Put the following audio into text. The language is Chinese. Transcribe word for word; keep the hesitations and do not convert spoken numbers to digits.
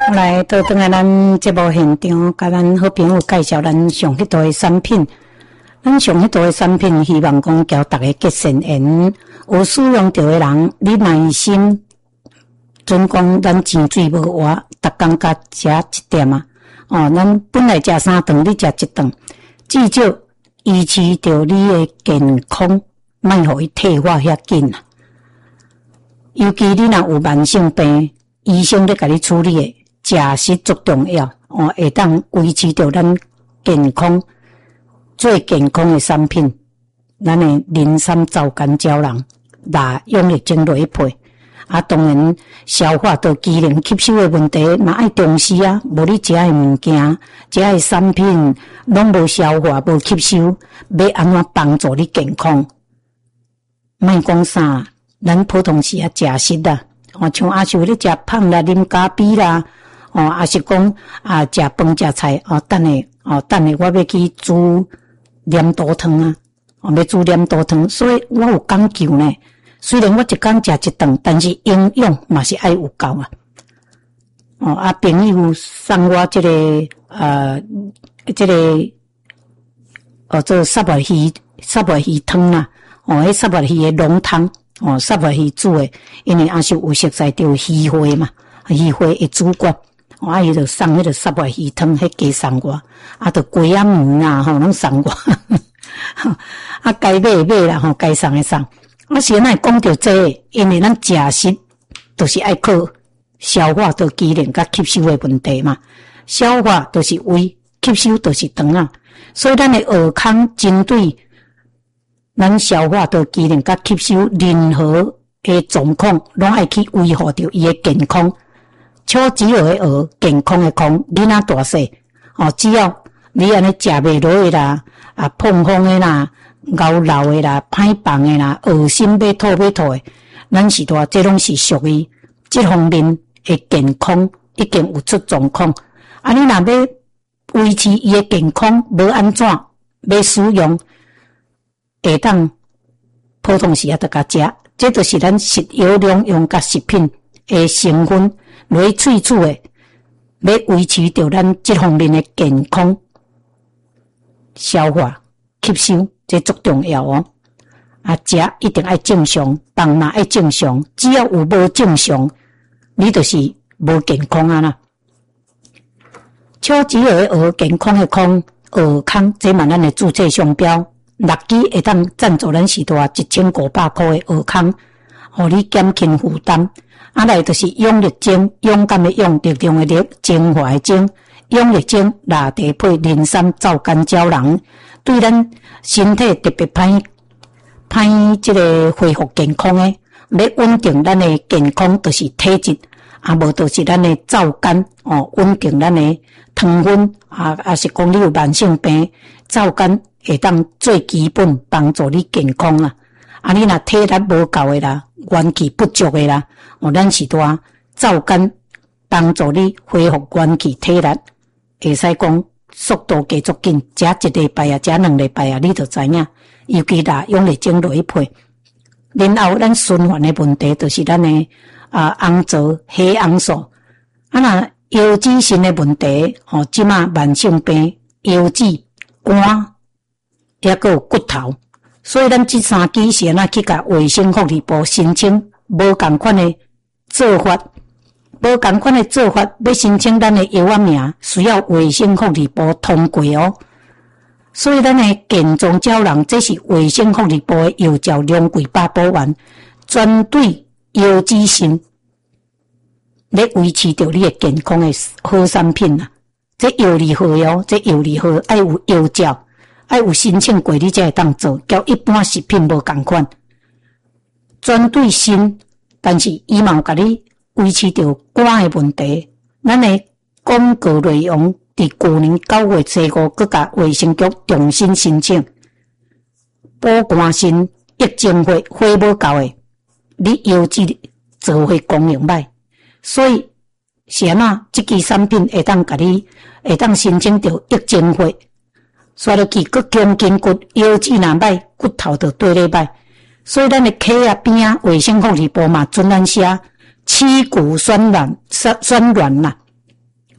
后来倒转来咱节目现场，甲咱好朋友介绍咱上迄道的产品。咱上迄道的产品，希望讲交大家结善缘。有使用着的人，你耐心，准讲咱钱水无活，逐工甲食一点啊。哦，咱本来食三顿，你食一顿，至少维持着你的健康，莫互伊退化遐紧啊。尤其你若有慢性病，医生咧甲你处理的，食食足重要哦，会当维持着咱健康最健康的产品。咱的磷酸皂苷胶囊，拿用力精落去配。啊，当然消化道机能吸收的问题，嘛爱重视啊。无你食的物件、食的产品，拢无消化、无吸收，要安怎帮助你健康？莫讲啥，咱普通时啊食食啦，哦，像阿秀咧食胖啦、啉咖啡啦，哦，也是讲啊食饭食菜，哦，等下哦，等下我要去煮黏豆汤啊，哦，要煮黏豆汤，所以我有讲究呢。虽然我一工食一顿，但是营养嘛是爱有够啊。哦，啊，朋友送我这个呃，这个哦，做沙白鱼沙白鱼汤啦，哦，迄沙白鱼的浓汤，哦，沙白鱼煮的，因为也是有熟悉着鱼花嘛，鱼花会煮惯，哦，啊，伊就送迄个沙白鱼汤，迄加送我，啊，着鸡仔鱼啦，吼，拢送我，啊，该买买啦，吼，该送的送。我先来讲到这个，因为咱食食都是爱靠消化道机能甲吸收的问题嘛。消化就是胃，吸收就是肠啊。所以咱的耳康针对咱消化道机能甲吸收任何的状况，拢爱去维护着伊的健康。超只有的耳健康的康，囡仔大细哦，只要你安尼食袂落的啦，啊碰风的啦。熬老的啦，歹放的啦，恶心要吐要吐的，咱是多，这拢是属于这方面的健康已经有出状况。啊，你若要维持伊的健康，无安怎要使用，会当普通时啊得甲食，这就是咱食药两用甲食品的成分落去萃取的，要维持着咱这方面的健康、消化、吸收。这足重要哦！啊，食一定爱正常，放嘛爱正常。只要有无正常，你就是无健康啊啦。超级儿儿健康的康儿康，这嘛咱的注册商标，六支会当赞助咱是多一千五百块的儿康，互你减轻负担。啊来就是勇力精，勇敢的勇，力量的力，精华的精，勇力精，拿地配磷酸皂苷胶囊。对咱身体特别歹歹这个恢复健康诶，要稳定咱的健康，就是体质，啊无就是咱的皂苷哦，稳定咱的糖分啊，啊是讲你有慢性病，皂苷会当最基本帮助你健康啊。啊，你若体力无够诶啦，元气不足诶啦，哦，咱是多皂苷帮助你恢复元气体力，会使讲。速度加足紧，食一礼拜啊，食两礼拜啊，你就知影。尤其啦，用力精落去配，然后咱循环的问题，就是咱的啊红藻、黑红素。啊，那腰子性的问题，吼、哦，即马慢性病、腰子、肝，也个有骨头。所以咱即三支是安去甲卫生福利部申请，无共款的做法。无共款的做法，要申请咱的药丸名，需要卫生福利部通过哦。所以咱的健壮胶囊，这是卫生福利部的药照两柜八宝丸，专对腰子性，来维持着你的健康的好产品啊。这药理好哦，这药理好，爱有药照，爱有申请过，你才会当做，交一般食品无共款。专对心，但是伊嘛有甲你。维持着肝的问题，咱的广告内容伫去年九月初五，各甲卫生局重新申请保肝肾疫症会会无够的，你腰子做会功能歹，所以是安怎即支产品会当甲你会当申请着疫症会，刷落去佫强筋骨，腰子若歹，骨头就对咧歹，所以咱的溪啊边啊卫生福利部嘛准咱写。耻骨酸软酸酸软呐、啊，